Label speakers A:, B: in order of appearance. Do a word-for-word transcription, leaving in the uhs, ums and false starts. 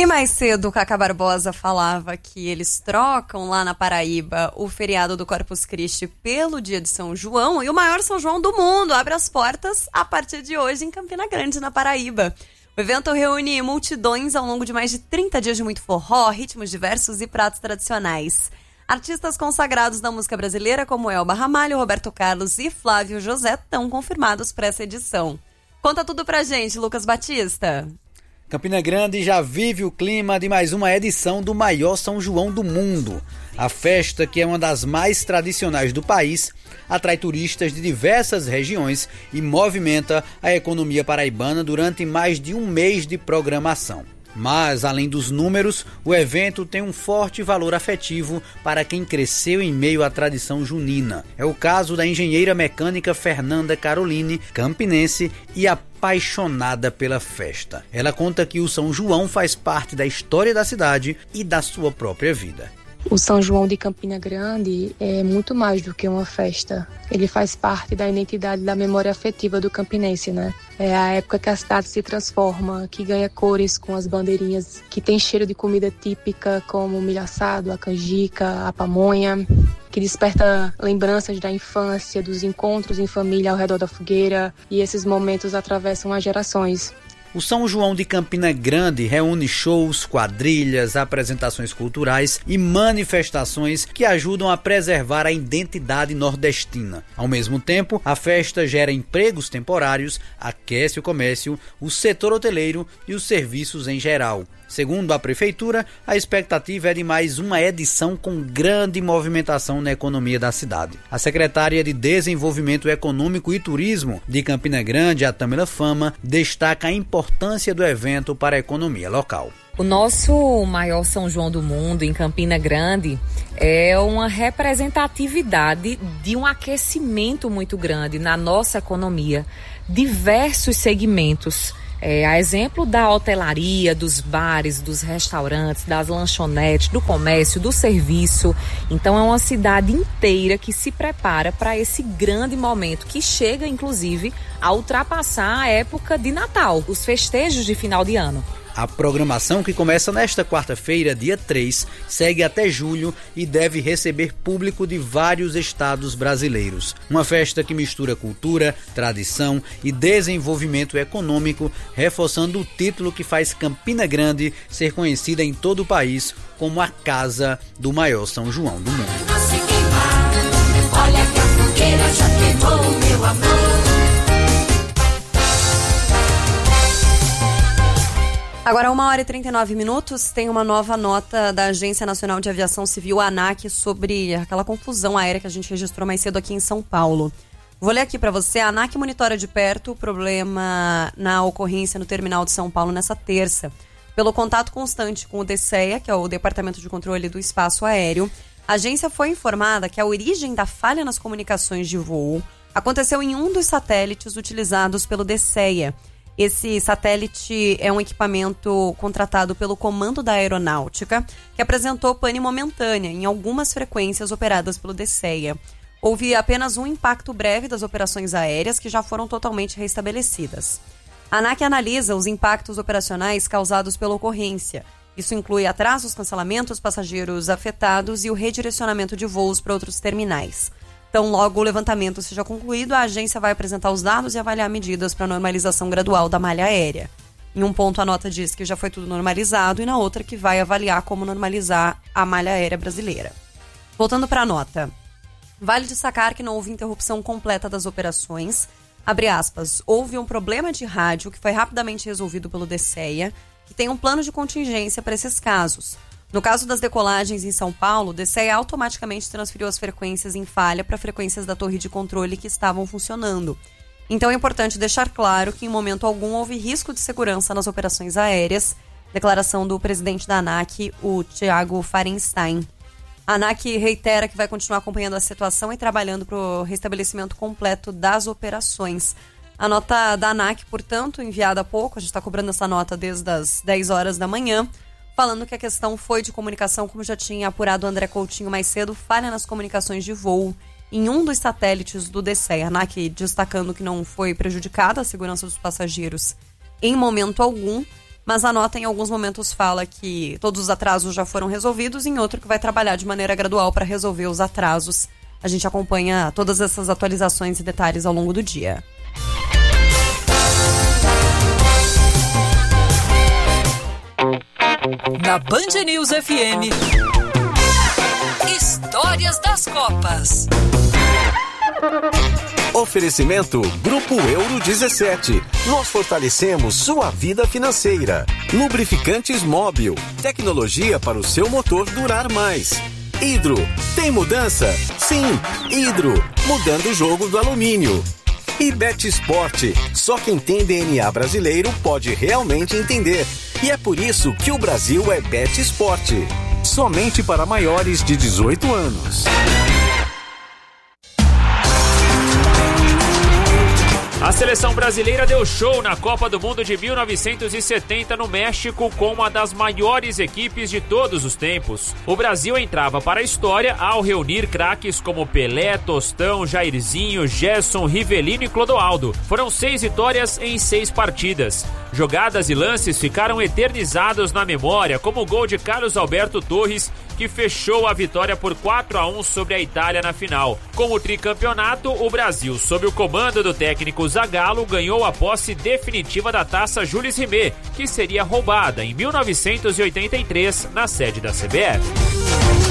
A: E mais cedo o Cacá Barbosa falava que eles trocam lá na Paraíba o feriado do Corpus Christi pelo dia de São João, e o maior São João do mundo abre as portas a partir de hoje em Campina Grande, na Paraíba. O evento reúne multidões ao longo de mais de trinta dias de muito forró, ritmos diversos e pratos tradicionais. Artistas consagrados da música brasileira como Elba Ramalho, Roberto Carlos e Flávio José estão confirmados para essa edição. Conta tudo pra gente, Lucas Batista.
B: Campina Grande já vive o clima de mais uma edição do maior São João do mundo. A festa, que é uma das mais tradicionais do país, atrai turistas de diversas regiões e movimenta a economia paraibana durante mais de um mês de programação. Mas, além dos números, o evento tem um forte valor afetivo para quem cresceu em meio à tradição junina. É o caso da engenheira mecânica Fernanda Caroline, campinense e apaixonada pela festa. Ela conta que o São João faz parte da história da cidade e da sua própria vida.
C: O São João de Campina Grande é muito mais do que uma festa. Ele faz parte da identidade da memória afetiva do campinense, né? É a época que a cidade se transforma, que ganha cores com as bandeirinhas, que tem cheiro de comida típica como o milho assado, a canjica, a pamonha, que desperta lembranças da infância, dos encontros em família ao redor da fogueira, e esses momentos atravessam as gerações.
B: O São João de Campina Grande reúne shows, quadrilhas, apresentações culturais e manifestações que ajudam a preservar a identidade nordestina. Ao mesmo tempo, a festa gera empregos temporários, aquece o comércio, o setor hoteleiro e os serviços em geral. Segundo a Prefeitura, a expectativa é de mais uma edição com grande movimentação na economia da cidade. A secretária de Desenvolvimento Econômico e Turismo de Campina Grande, a Tamila Fama, destaca a importância do evento para a economia local.
D: O nosso maior São João do mundo, em Campina Grande, é uma representatividade de um aquecimento muito grande na nossa economia. Diversos segmentos. É, a exemplo da hotelaria, dos bares, dos restaurantes, das lanchonetes, do comércio, do serviço. Então é uma cidade inteira que se prepara para esse grande momento, que chega inclusive a ultrapassar a época de Natal, os festejos de final de ano.
B: A programação, que começa nesta quarta-feira, dia três, segue até julho e deve receber público de vários estados brasileiros. Uma festa que mistura cultura, tradição e desenvolvimento econômico, reforçando o título que faz Campina Grande ser conhecida em todo o país como a casa do maior São João do mundo.
E: Olha que a fogueira já queimou, meu amor.
A: Agora, uma hora e trinta e nove minutos, tem uma nova nota da Agência Nacional de Aviação Civil, ANAC, sobre aquela confusão aérea que a gente registrou mais cedo aqui em São Paulo. Vou ler aqui para você. A ANAC monitora de perto o problema na ocorrência no terminal de São Paulo nessa terça. Pelo contato constante com o DECEA, que é o Departamento de Controle do Espaço Aéreo, a agência foi informada que a origem da falha nas comunicações de voo aconteceu em um dos satélites utilizados pelo DECEA. Esse satélite é um equipamento contratado pelo Comando da Aeronáutica, que apresentou pane momentânea em algumas frequências operadas pelo DECEA. Houve apenas um impacto breve das operações aéreas, que já foram totalmente restabelecidas. A ANAC analisa os impactos operacionais causados pela ocorrência. Isso inclui atrasos, cancelamentos, passageiros afetados e o redirecionamento de voos para outros terminais. Então, logo o levantamento seja concluído, a agência vai apresentar os dados e avaliar medidas para a normalização gradual da malha aérea. Em um ponto, a nota diz que já foi tudo normalizado e na outra que vai avaliar como normalizar a malha aérea brasileira. Voltando para a nota. Vale destacar que não houve interrupção completa das operações. Abre aspas, houve um problema de rádio que foi rapidamente resolvido pelo DECEA, que tem um plano de contingência para esses casos. No caso das decolagens em São Paulo, o DECEA automaticamente transferiu as frequências em falha para frequências da torre de controle que estavam funcionando. Então é importante deixar claro que em momento algum houve risco de segurança nas operações aéreas, declaração do presidente da ANAC, o Thiago Farenstein. A ANAC reitera que vai continuar acompanhando a situação e trabalhando para o restabelecimento completo das operações. A nota da ANAC, portanto, enviada há pouco, a gente está cobrando essa nota desde as dez horas da manhã, falando que a questão foi de comunicação, como já tinha apurado o André Coutinho mais cedo, falha nas comunicações de voo em um dos satélites do DECEA. A ANAC destacando que não foi prejudicada a segurança dos passageiros em momento algum mas a nota em alguns momentos fala que todos os atrasos já foram resolvidos, em outro que vai trabalhar de maneira gradual para resolver os atrasos. A gente acompanha todas essas atualizações e detalhes ao longo do dia.
F: Na Band News F M, Histórias das Copas.
G: Oferecimento Grupo Euro dezessete. Nós fortalecemos sua vida financeira. Lubrificantes Móbil. Tecnologia para o seu motor durar mais. Hidro. Tem mudança? Sim, Hidro. Mudando o jogo do alumínio. E Bet Sport. Só quem tem D N A brasileiro pode realmente entender. E é por isso que o Brasil é Bet Sport. Somente para maiores de dezoito anos.
H: A seleção brasileira deu show na Copa do Mundo de mil novecentos e setenta no México com uma das maiores equipes de todos os tempos. O Brasil entrava para a história ao reunir craques como Pelé, Tostão, Jairzinho, Gerson, Rivelino e Clodoaldo. Foram seis vitórias em seis partidas. Jogadas e lances ficaram eternizados na memória, como o gol de Carlos Alberto Torres, que fechou a vitória por quatro a um sobre a Itália na final. Com o tricampeonato, o Brasil, sob o comando do técnico Zagallo, ganhou a posse definitiva da taça Jules Rimet, que seria roubada em mil novecentos e oitenta e três na sede da C B F.